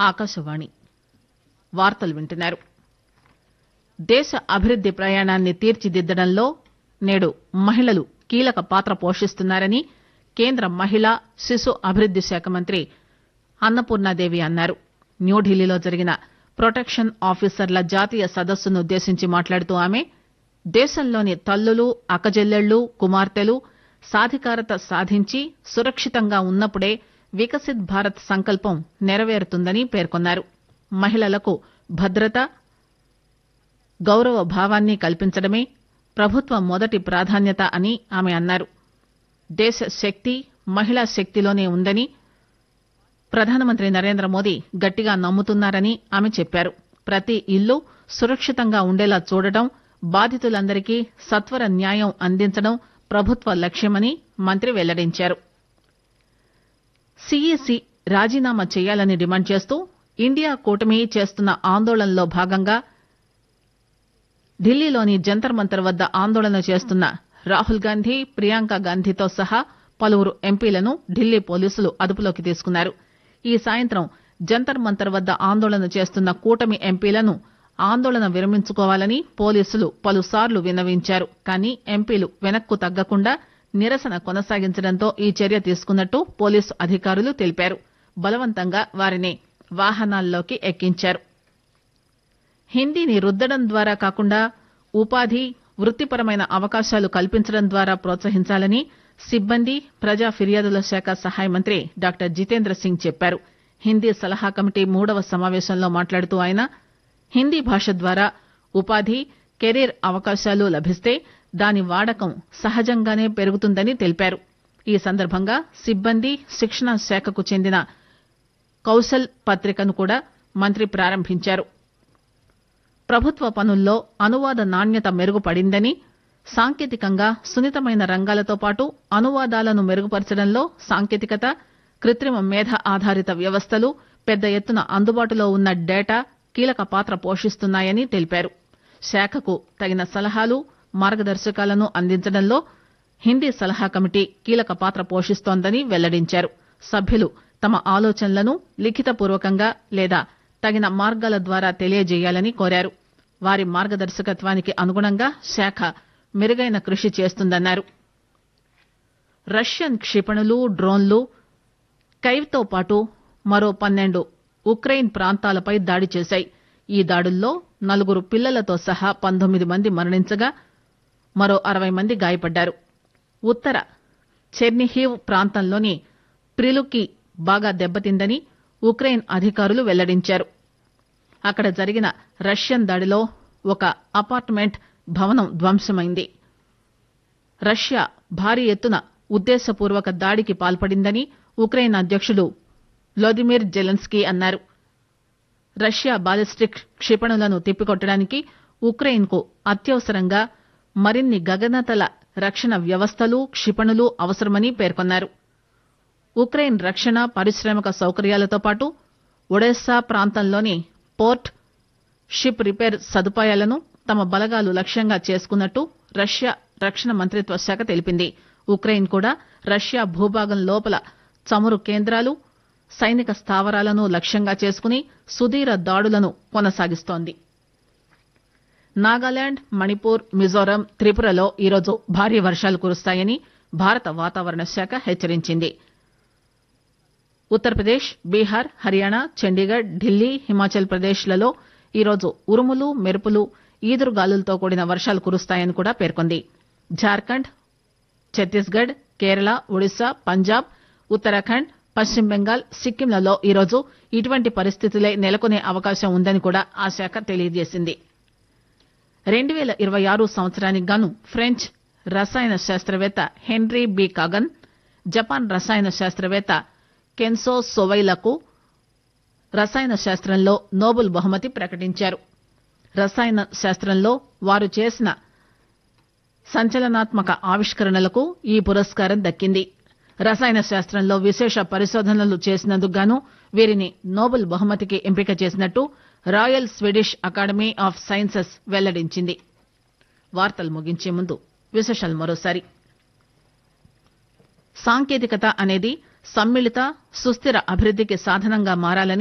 ఆకాశవాణి వార్తలు వింటున్నారు. దేశ అభివృద్ది ప్రయాణాన్ని తీర్చిదిద్దడంలో నేడు మహిళలు కీలక పాత్ర పోషిస్తున్నారని కేంద్ర మహిళా శిశు అభివృద్ది శాఖ మంత్రి అన్నపూర్ణాదేవి అన్నారు. న్యూఢిల్లీలో జరిగిన ప్రొటెక్షన్ ఆఫీసర్ల జాతీయ సదస్సునుద్దేశించి మాట్లాడుతూ ఆమె దేశంలోని తల్లులు, అక్కజెల్లెళ్లు, కుమార్తెలు సాధికారత సాధించి సురక్షితంగా ఉన్నప్పుడే వికసిత్ భారత్ సంకల్పం నెరవేరుతుందని పేర్కొన్నారు. మహిళలకు భద్రత, గౌరవ భావాన్ని కల్పించడమే ప్రభుత్వ మొదటి ప్రాధాన్యత అని ఆమె అన్నారు. దేశ శక్తి మహిళా శక్తిలోనే ఉందని ప్రధానమంత్రి నరేంద్ర మోదీ గట్టిగా నమ్ముతున్నారని ఆమె చెప్పారు. ప్రతి ఇల్లు సురక్షితంగా ఉండేలా చూడటం, బాధితులందరికీ సత్వర న్యాయం అందించడం ప్రభుత్వ లక్ష్యమని మంత్రి వెల్లడించారు. సీఈసీ రాజీనామా చేయాలని డిమాండ్ చేస్తూ ఇండియా కూటమి చేస్తున్న ఆందోళనలో భాగంగా ఢిల్లీలోని జంతర్ మంతర్ వద్ద ఆందోళన చేస్తున్న రాహుల్ గాంధీ, ప్రియాంక గాంధీతో సహా పలువురు ఎంపీలను ఢిల్లీ పోలీసులు అదుపులోకి తీసుకున్నారు. ఈ సాయంత్రం జంతర్ మంతర్ వద్ద ఆందోళన చేస్తున్న కూటమి ఎంపీలను ఆందోళన విరమించుకోవాలని పోలీసులు పలుసార్లు విన్నవించారు. కానీ ఎంపీలు వెనక్కు తగ్గకుండా నిరసన కొనసాగించడంతో ఈ చర్య తీసుకున్నట్టు పోలీసు అధికారులు తెలిపారు. బలవంతంగా వారిని వాహనాల్లోకి ఎక్కించారు. హిందీని రుద్దడం ద్వారా కాకుండా ఉపాధి, వృత్తిపరమైన అవకాశాలు కల్పించడం ద్వారా ప్రోత్సహించాలని సిబ్బంది, ప్రజా ఫిర్యాదుల శాఖ సహాయ మంత్రి డాక్టర్ జితేంద్ర సింగ్ చెప్పారు. హిందీ సలహా కమిటీ 3వ సమావేశంలో మాట్లాడుతూ ఆయన హిందీ భాష ద్వారా ఉపాధి, కెరీర్ అవకాశాలు లభిస్తే దాని వాడకం సహజంగానే పెరుగుతుందని తెలిపారు. ఈ సందర్భంగా సిబ్బంది శిక్షణ శాఖకు చెందిన కౌశల్ పత్రికను కూడా మంత్రి ప్రారంభించారు. ప్రభుత్వ పనుల్లో అనువాద నాణ్యత మెరుగుపడిందని, సాంకేతికంగా సున్నితమైన రంగాలతో పాటు అనువాదాలను మెరుగుపరచడంలో సాంకేతికత, కృత్రిమ మేధ ఆధారిత వ్యవస్థలు, పెద్ద ఎత్తున అందుబాటులో ఉన్న డేటా కీలక పాత్ర పోషిస్తున్నాయని తెలిపారు. శాఖకు తగిన సలహాలు, మార్గదర్శకాలను అందించడంలో హిందీ సలహా కమిటీ కీలక పాత్ర పోషిస్తోందని వెల్లడించారు. సభ్యులు తమ ఆలోచనలను లిఖితపూర్వకంగా లేదా తగిన మార్గాల ద్వారా తెలియజేయాలని కోరారు. వారి మార్గదర్శకత్వానికి అనుగుణంగా శాఖ మెరుగైన కృషి చేస్తుందన్నారు. రష్యన్ క్షిపణులు, డ్రోన్లు, కైవ్తో పాటు మరో 12 ఉక్రెయిన్ ప్రాంతాలపై దాడి చేశాయి. ఈ దాడుల్లో 4 పిల్లలతో సహా 19 మంది మరణించగా మరో 60 మంది గాయపడ్డారు. ఉత్తర చెర్నిహివ్ ప్రాంతంలోని ప్రిలుకి బాగా దెబ్బతిందని ఉక్రెయిన్ అధికారులు వెల్లడించారు. అక్కడ జరిగిన రష్యన్ దాడిలో ఒక అపార్ట్మెంట్ భవనం ధ్వంసమైంది. రష్యా భారీ ఎత్తున ఉద్దేశపూర్వక దాడికి పాల్పడిందని ఉక్రెయిన్ అధ్యక్షుడు వ్లాదిమిర్ జెలెన్స్కీ అన్నారు. రష్యా బాలిస్టిక్ క్షిపణులను తిప్పికొట్టడానికి ఉక్రెయిన్కు అత్యవసరంగా మరిన్ని గగనతల రక్షణ వ్యవస్థలు, క్షిపణులు అవసరమని పేర్కొన్నారు. ఉక్రెయిన్ రక్షణ, పారిశ్రామిక సౌకర్యాలతో పాటు ఒడెస్సా ప్రాంతంలోని పోర్ట్, షిప్ రిపేర్ సదుపాయాలను తమ బలగాలు లక్ష్యంగా చేసుకున్నట్టు రష్యా రక్షణ మంత్రిత్వ శాఖ తెలిపింది. ఉక్రెయిన్ కూడా రష్యా భూభాగం లోపల చమురు కేంద్రాలు, సైనిక స్థావరాలను లక్ష్యంగా చేసుకుని సుదీర దాడులను కొనసాగిస్తోంది. నాగాలాండ్, మణిపూర్, మిజోరాం, త్రిపురలో ఈరోజు భారీ వర్షాలు కురుస్తాయని భారత వాతావరణ శాఖ హెచ్చరించింది. ఉత్తరప్రదేశ్, బీహార్, హర్యానా, చండీగఢ్, ఢిల్లీ, హిమాచల్ ప్రదేశ్లలో ఈరోజు ఉరుములు, మెరుపులు, ఈదురుగాలులతో కూడిన వర్షాలు కురుస్తాయని కూడా పేర్కొంది. జార్ఖండ్, ఛత్తీస్గఢ్, కేరళ, ఒడిశా, పంజాబ్, ఉత్తరాఖండ్, పశ్చిమ బెంగాల్, సిక్కింలలో ఈరోజు ఇటువంటి పరిస్థితులే నెలకొనే అవకాశం ఉందని కూడా ఆ శాఖ తెలియజేసింది. 2026 సంవత్సరానికి గాను ఫ్రెంచ్ రసాయన శాస్త్రవేత్త హెన్రీ బి కాగన్, జపాన్ రసాయన శాస్త్రవేత్త కెన్సో సోవైలకు రసాయన శాస్త్రంలో నోబెల్ బహుమతి ప్రకటించారు. రసాయన శాస్త్రంలో వారు చేసిన సంచలనాత్మక ఆవిష్కరణలకు ఈ పురస్కారం దక్కింది. రసాయన శాస్త్రంలో విశేష పరిశోధనలు చేసినందుకు గాను వీరిని నోబెల్ బహుమతికి ఎంపిక చేసినట్టు royal Swedish academy of sciences వెల్లడించింది. వార్తలు ముగించే ముందు విశేషాలు మరోసారి. సాంకేతికత అనేది సమ్మిళిత, సుస్థిర అభివృద్దికి సాధనంగా మారాలని